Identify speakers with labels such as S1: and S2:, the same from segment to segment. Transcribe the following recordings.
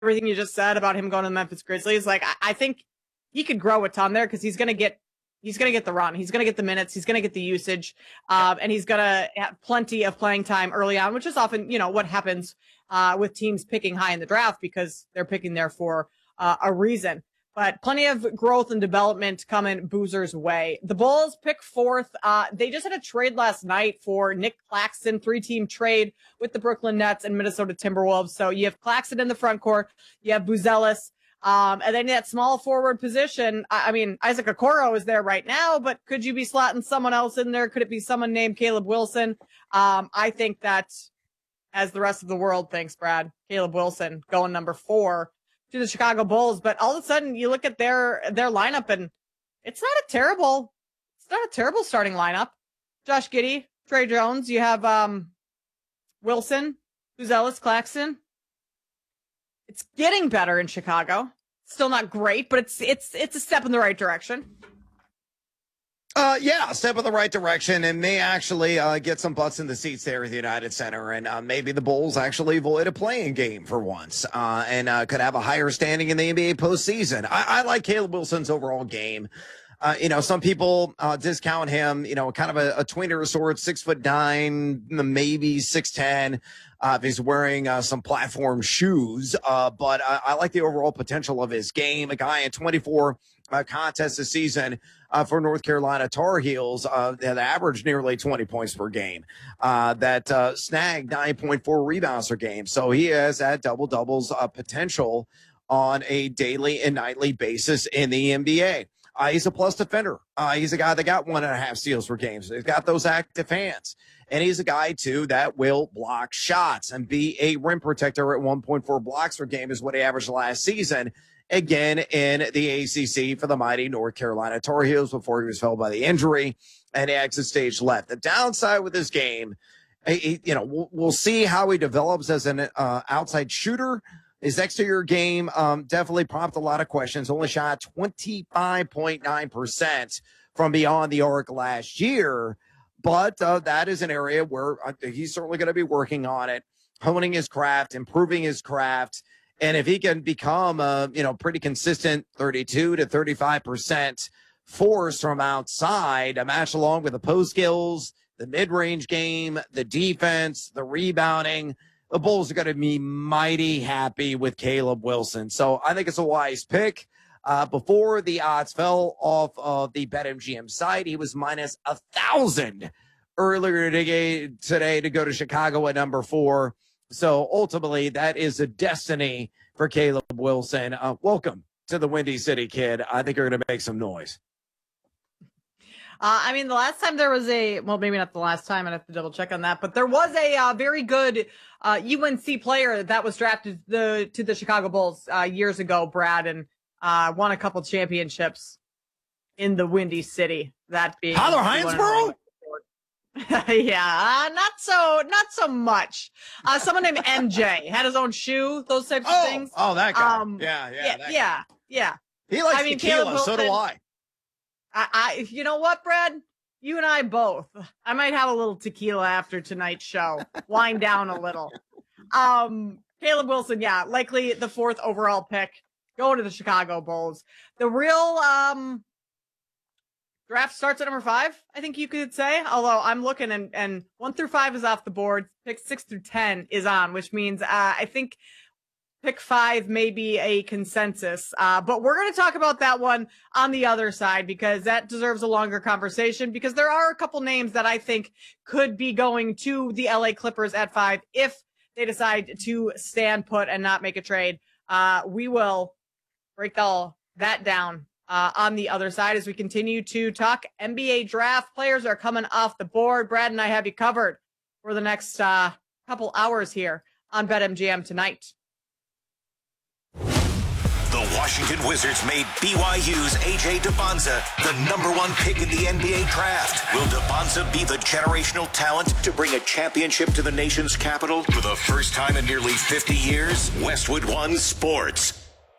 S1: everything you just said about him going to the Memphis Grizzlies. Like, I think he could grow a ton there because he's going to get the run. He's going to get the minutes. He's going to get the usage. And he's going to have plenty of playing time early on, which is often, what happens with teams picking high in the draft because they're picking there for a reason. But plenty of growth and development coming Boozer's way. The Bulls pick fourth. They just had a trade last night for Nick Claxton, 3-team trade with the Brooklyn Nets and Minnesota Timberwolves. So you have Claxton in the front court. You have Buzelis. And then that small forward position. I mean, Isaac Okoro is there right now, but could you be slotting someone else in there? Could it be someone named Caleb Wilson? I think that, as the rest of the world thinks, Brad, Caleb Wilson going number 4 to the Chicago Bulls. But all of a sudden you look at their lineup and it's not a terrible starting lineup. Josh Giddey, Trey Jones, you have, Wilson, Buzelis, Claxton. It's getting better in Chicago. Still not great, but it's a step in the right direction.
S2: Yeah, a step in the right direction, and may actually get some butts in the seats there at the United Center, and maybe the Bulls actually avoid a playing game for once, and could have a higher standing in the NBA postseason. I like Caleb Wilson's overall game. Some people discount him, kind of a tweener of sorts, 6'9", maybe 6'10". If he's wearing some platform shoes, but I like the overall potential of his game. A guy in 24 contests this season for North Carolina Tar Heels that averaged nearly 20 points per game, that snagged 9.4 rebounds per game. So he has that double-doubles potential on a daily and nightly basis in the NBA. He's a plus defender. He's a guy that got 1.5 steals per game. So he's got those active hands. And he's a guy, too, that will block shots and be a rim protector at 1.4 blocks per game is what he averaged last season. Again, in the ACC for the mighty North Carolina Tar Heels before he was felled by the injury and the exit stage left. The downside with this game, we'll see how he develops as an outside shooter. His exterior game definitely prompted a lot of questions. Only shot 25.9% from beyond the arc last year. But that is an area where he's certainly going to be working on it, honing his craft, improving his craft. And if he can become a, pretty consistent 32 to 35% force from outside, a match along with the post skills, the mid-range game, the defense, the rebounding, the Bulls are going to be mighty happy with Caleb Wilson. So I think it's a wise pick. Before the odds fell off of the BetMGM site, he was minus 1,000 earlier today to go to Chicago at number 4. So ultimately, that is a destiny for Caleb Wilson. Welcome to the Windy City, kid. I think you're going to make some noise.
S1: The last time there was maybe not the last time, I'd have to double check on that, but there was a very good UNC player that was drafted to the Chicago Bulls years ago, Brad, and won a couple championships in the Windy City. That being
S2: Tyler Hinesborough?
S1: Yeah, not so much. Someone named MJ had his own shoe, those types of things.
S2: Oh, that guy.
S1: Yeah.
S2: He likes tequila, so do I.
S1: You know what, Brad? You and I both. I might have a little tequila after tonight's show. Wind down a little. Caleb Wilson, yeah, likely the 4th overall pick. Going to the Chicago Bulls. The real draft starts at number 5, I think you could say. Although I'm looking and 1 through 5 is off the board. Pick 6 through 10 is on, which means I think pick 5 may be a consensus. But we're going to talk about that one on the other side because that deserves a longer conversation because there are a couple names that I think could be going to the LA Clippers at 5 if they decide to stand put and not make a trade. We will break all that down on the other side as we continue to talk NBA draft. Players are coming off the board. Brad and I have you covered for the next couple hours here on BetMGM tonight.
S3: The Washington Wizards made BYU's A.J. Dubonza the number 1 pick in the NBA draft. Will Dubonza be the generational talent to bring a championship to the nation's capital for the first time in nearly 50 years? Westwood One Sports.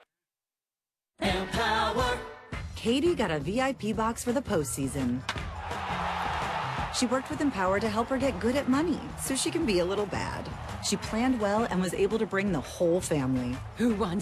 S4: Empower.
S5: Katie got a VIP box for the postseason. She worked with Empower to help her get good at money so she can be a little bad. She planned well and was able to bring the whole family.
S4: Who wants